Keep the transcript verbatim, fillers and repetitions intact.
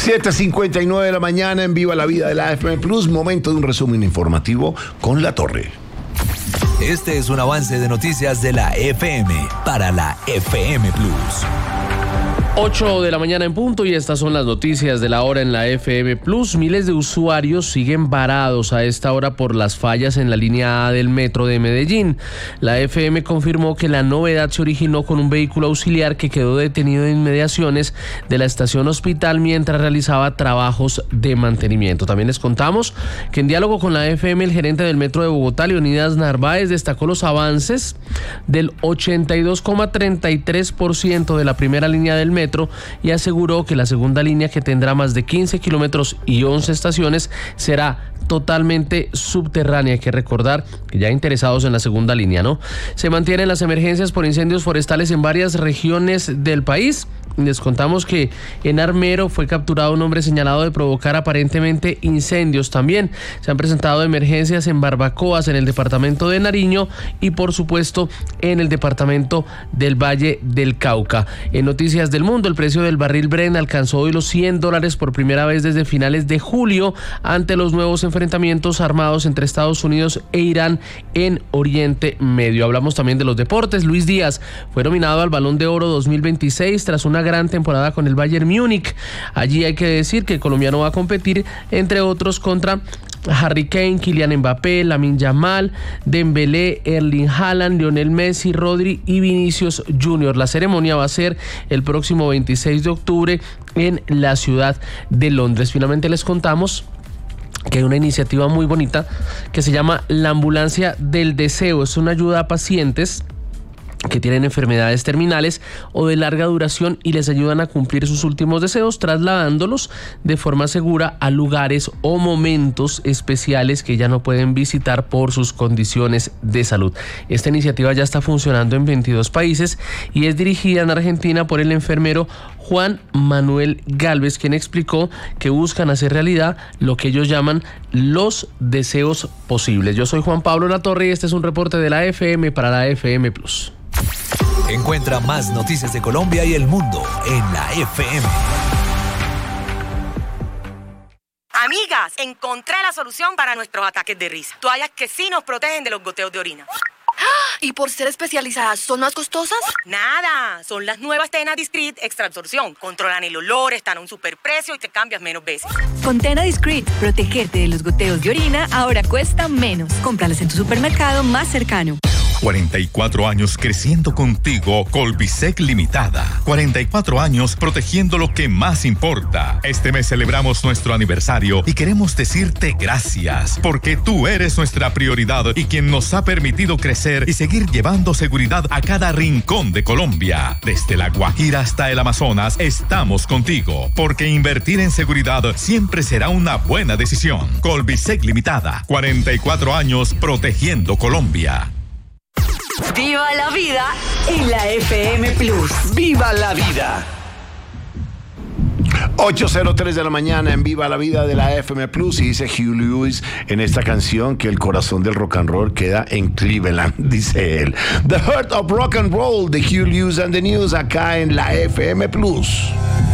siete cincuenta y nueve de la mañana en Viva la Vida de la F M Plus. Momento de un resumen informativo con La Torre. Este es un avance de noticias de la F M para la F M Plus. ocho de la mañana en punto y estas son las noticias de la hora en la F M Plus. Miles de usuarios siguen varados a esta hora por las fallas en la línea A del metro de Medellín. La F M confirmó que la novedad se originó con un vehículo auxiliar que quedó detenido en inmediaciones de la estación Hospital mientras realizaba trabajos de mantenimiento. También les contamos que en diálogo con la F M, el gerente del metro de Bogotá, Leonidas Narváez, destacó los avances del ochenta y dos coma treinta y tres por ciento de la primera línea del metro y aseguró que la segunda línea, que tendrá más de quince kilómetros y once estaciones, será totalmente subterránea. Hay que recordar que ya interesados en la segunda línea, ¿no? Se mantienen las emergencias por incendios forestales en varias regiones del país. Les contamos que en Armero fue capturado un hombre señalado de provocar aparentemente incendios. También se han presentado emergencias en Barbacoas, en el departamento de Nariño y por supuesto en el departamento del Valle del Cauca. En noticias del mundo, el precio del barril Brent alcanzó hoy los cien dólares por primera vez desde finales de julio ante los nuevos enfrentamientos armados entre Estados Unidos e Irán en Oriente Medio. Hablamos también de los deportes. Luis Díaz fue nominado al Balón de Oro dos mil veintiséis tras una gran temporada con el Bayern Múnich. Allí hay que decir que el colombiano va a competir, entre otros, contra Harry Kane, Kylian Mbappé, Lamine Yamal, Dembélé, Erling Haaland, Lionel Messi, Rodri y Vinicius Junior La ceremonia va a ser el próximo veintiséis de octubre en la ciudad de Londres. Finalmente les contamos que hay una iniciativa muy bonita que se llama la Ambulancia del Deseo. Es una ayuda a pacientes que tienen enfermedades terminales o de larga duración y les ayudan a cumplir sus últimos deseos, trasladándolos de forma segura a lugares o momentos especiales que ya no pueden visitar por sus condiciones de salud. Esta iniciativa ya está funcionando en veintidós países y es dirigida en Argentina por el enfermero Juan Manuel Galvez, quien explicó que buscan hacer realidad lo que ellos llaman los deseos posibles. Yo soy Juan Pablo Latorre y este es un reporte de la F M para la F M Plus. Encuentra más noticias de Colombia y el mundo en la F M. Amigas, encontré la solución para nuestros ataques de risa. Toallas que sí nos protegen de los goteos de orina. ¿Y por ser especializadas son más costosas? Nada, son las nuevas Tena Discreet Extra Absorción. Controlan el olor, están a un superprecio y te cambias menos veces. Con Tena Discreet, protegerte de los goteos de orina ahora cuesta menos. Cómpralas en tu supermercado más cercano. cuarenta y cuatro años creciendo contigo, Colbisec Limitada. cuarenta y cuatro años protegiendo lo que más importa. Este mes celebramos nuestro aniversario y queremos decirte gracias, porque tú eres nuestra prioridad y quien nos ha permitido crecer y seguir llevando seguridad a cada rincón de Colombia. Desde la Guajira hasta el Amazonas, estamos contigo, porque invertir en seguridad siempre será una buena decisión. Colbisec Limitada, cuarenta y cuatro años protegiendo Colombia. ¡Viva la vida en la F M Plus! ¡Viva la vida! ocho cero tres de la mañana en Viva la Vida de la F M Plus, y dice Hugh Lewis en esta canción que el corazón del rock and roll queda en Cleveland, dice él. The Heart of Rock and Roll de Hugh Lewis and the News acá en la F M Plus.